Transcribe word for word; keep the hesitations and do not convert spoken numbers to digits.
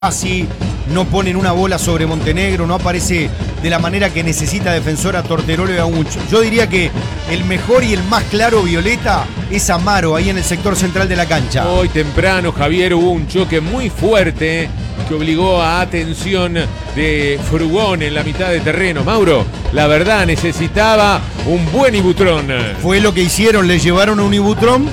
Así no ponen una bola sobre Montenegro, no aparece de la manera que necesita Defensora Torterolo y Agucho. Yo diría que el mejor y el más claro Violeta es Amaro, ahí en el sector central de la cancha. Hoy temprano, Javier, hubo un choque muy fuerte que obligó a atención de Frugón en la mitad de terreno. Mauro, la verdad necesitaba un buen Ibutrón. Fue lo que hicieron, le llevaron un Ibutrón